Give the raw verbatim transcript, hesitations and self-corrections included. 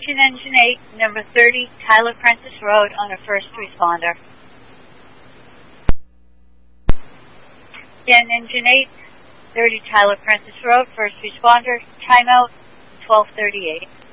Attention Engine eight, number thirty, Tyler Prentice Road on a first responder. Again, Engine eight, thirty Tyler Prentice Road, first responder, timeout, twelve thirty-eight.